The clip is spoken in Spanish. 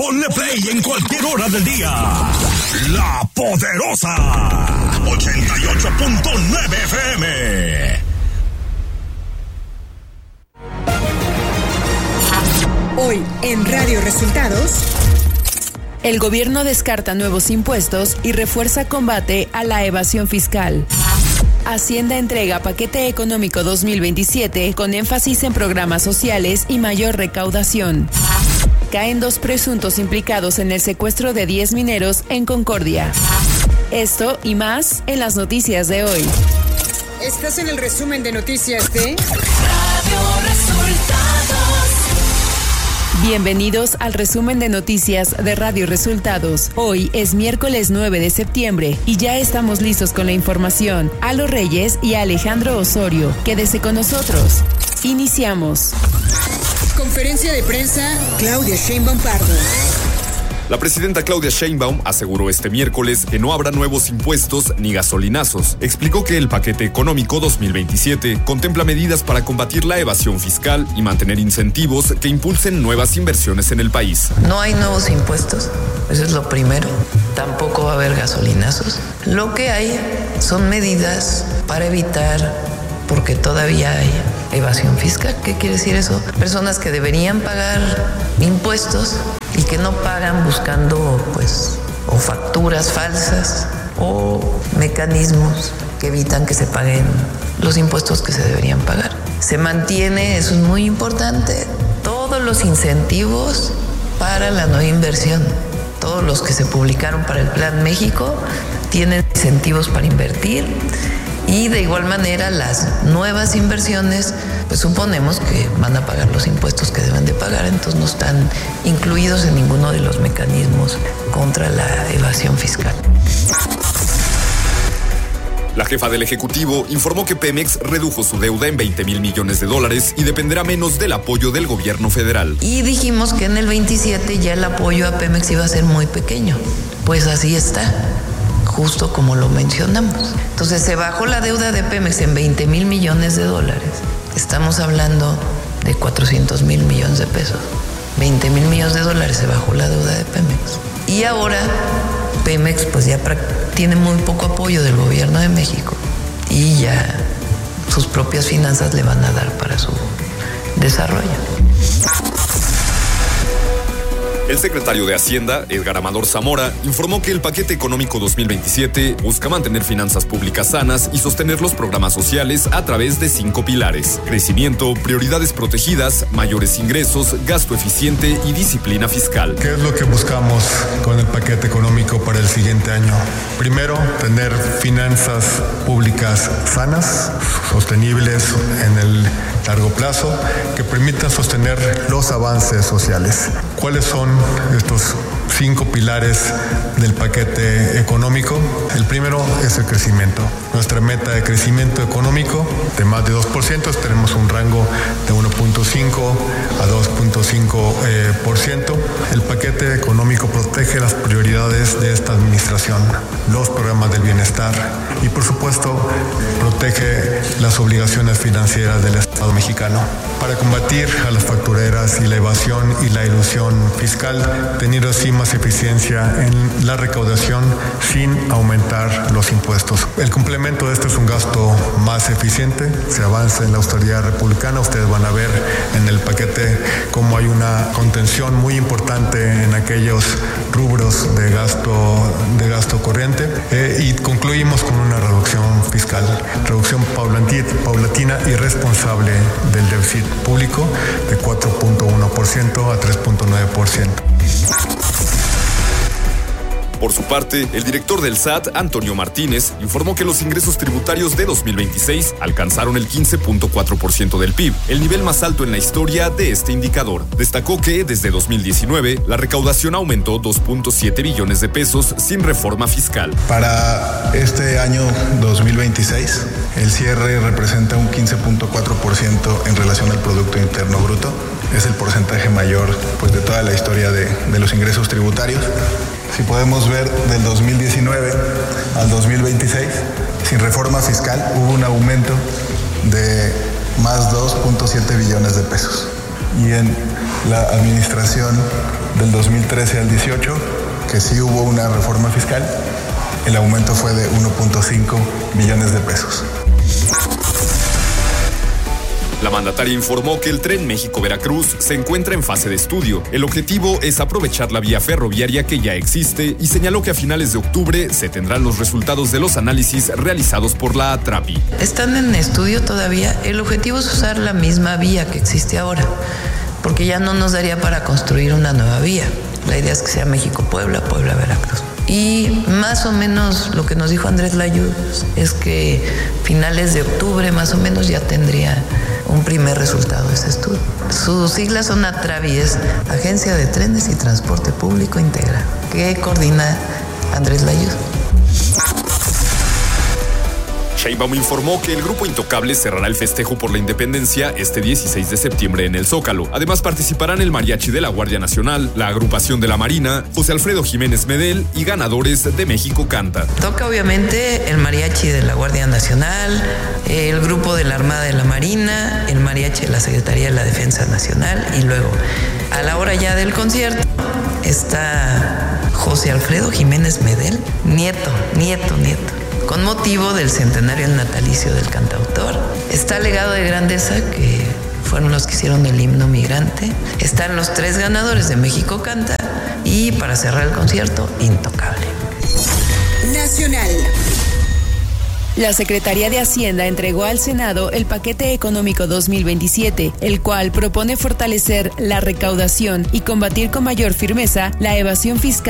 Ponle play en cualquier hora del día. La Poderosa 88.9 FM. Hoy en Radio Resultados. El gobierno descarta nuevos impuestos y refuerza combate a la evasión fiscal. Hacienda entrega paquete económico 2027 con énfasis en programas sociales y mayor recaudación. Caen 2 presuntos implicados en el secuestro de 10 mineros en Concordia. Esto y más en las noticias de hoy. Estás en el resumen de noticias de Radio Resultados. Bienvenidos al resumen de noticias de Radio Resultados. Hoy es miércoles 9 de septiembre y ya estamos listos con la información. Alo Reyes y Alejandro Osorio, quédese con nosotros. Iniciamos. Conferencia de prensa, Claudia Sheinbaum Pardo. La presidenta Claudia Sheinbaum aseguró este miércoles que no habrá nuevos impuestos ni gasolinazos. Explicó que el paquete económico 2027 contempla medidas para combatir la evasión fiscal y mantener incentivos que impulsen nuevas inversiones en el país. No hay nuevos impuestos, eso es lo primero. Tampoco va a haber gasolinazos. Lo que hay son medidas para evitar, porque todavía hay evasión fiscal. ¿Qué quiere decir eso? Personas que deberían pagar impuestos y que no pagan buscando, o facturas falsas o mecanismos que evitan que se paguen los impuestos que se deberían pagar. Se mantiene, eso es muy importante, todos los incentivos para la nueva inversión. Todos los que se publicaron para el Plan México tienen incentivos para invertir. Y de igual manera las nuevas inversiones, suponemos que van a pagar los impuestos que deben de pagar, entonces no están incluidos en ninguno de los mecanismos contra la evasión fiscal. La jefa del Ejecutivo informó que Pemex redujo su deuda en $20,000 millones y dependerá menos del apoyo del gobierno federal. Y dijimos que en el 27 ya el apoyo a Pemex iba a ser muy pequeño, pues así está. Justo como lo mencionamos. Entonces se bajó la deuda de Pemex en $20,000 millones. Estamos hablando de $400,000 millones. $20,000 millones se bajó la deuda de Pemex. Y ahora Pemex ya tiene muy poco apoyo del gobierno de México y ya sus propias finanzas le van a dar para su desarrollo. El secretario de Hacienda, Edgar Amador Zamora, informó que el paquete económico 2027 busca mantener finanzas públicas sanas y sostener los programas sociales a través de 5 pilares: crecimiento, prioridades protegidas, mayores ingresos, gasto eficiente y disciplina fiscal. ¿Qué es lo que buscamos con el paquete económico para el siguiente año? Primero, tener finanzas públicas sanas, sostenibles en el largo plazo, que permitan sostener los avances sociales. ¿Cuáles son estos 5 pilares del paquete económico? El primero es el crecimiento. Nuestra meta de crecimiento económico de más de 2%, tenemos un rango de 1.5 a 2.5%. El paquete económico protege las prioridades de esta administración, los programas del bienestar y, por supuesto, protege las obligaciones financieras del Estado mexicano. Para combatir a las factureras y la evasión y la ilusión fiscal, tener así más eficiencia en la recaudación sin aumentar los impuestos. El complemento de esto es un gasto más eficiente, se avanza en la austeridad republicana. Ustedes van a ver en el paquete cómo hay una contención muy importante en aquellos rubros de gasto corriente, y concluimos con una reducción fiscal, reducción paulatina y responsable del déficit público de 4.1% a 3.9%. Por su parte, el director del SAT, Antonio Martínez, informó que los ingresos tributarios de 2026 alcanzaron el 15.4% del PIB, el nivel más alto en la historia de este indicador. Destacó que desde 2019 la recaudación aumentó 2.7 billones de pesos sin reforma fiscal. Para este año 2026, el cierre representa un 15.4% en relación al Producto Interno Bruto. Es el porcentaje mayor de toda la historia de los ingresos tributarios. Si podemos ver, del 2019 al 2026, sin reforma fiscal, hubo un aumento de más 2.7 billones de pesos. y en la administración del 2013 al 18, que sí hubo una reforma fiscal, el aumento fue de 1.5 billones de pesos. La mandataria informó que el tren México-Veracruz se encuentra en fase de estudio. El objetivo es aprovechar la vía ferroviaria que ya existe y señaló que a finales de octubre se tendrán los resultados de los análisis realizados por la ATRAPI. Están en estudio todavía. El objetivo es usar la misma vía que existe ahora, porque ya no nos daría para construir una nueva vía. La idea es que sea México-Puebla, Puebla-Veracruz. Y más o menos lo que nos dijo Andrés Layud es que finales de octubre más o menos ya tendría un primer resultado de ese estudio. Sus siglas son ATRAVI, es Agencia de Trenes y Transporte Público Integral, que coordina Andrés Layud. Sheinbaum informó que el Grupo Intocable cerrará el festejo por la independencia este 16 de septiembre en el Zócalo. Además participarán el Mariachi de la Guardia Nacional, la Agrupación de la Marina, José Alfredo Jiménez Medel y ganadores de México Canta. Toca obviamente el Mariachi de la Guardia Nacional, el Grupo de la Armada de la Marina, el Mariachi de la Secretaría de la Defensa Nacional y luego a la hora ya del concierto está José Alfredo Jiménez Medel, nieto. Con motivo del centenario natalicio del cantautor. Está Legado de Grandeza, que fueron los que hicieron el himno migrante. Están los 3 ganadores de México Canta. Y para cerrar el concierto, Intocable. Nacional. La Secretaría de Hacienda entregó al Senado el paquete económico 2027, el cual propone fortalecer la recaudación y combatir con mayor firmeza la evasión fiscal